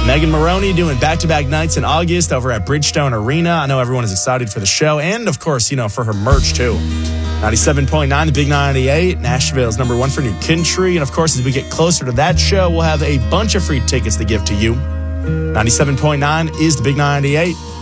Megan Maroney doing back-to-back nights in August over at Bridgestone Arena. I know everyone is excited for the show and, of course, for her merch, too. 97.9, the Big 98. Nashville's number one for new country. And, of course, as we get closer to that show, we'll have a bunch of free tickets to give to you. 97.9 is the Big 98.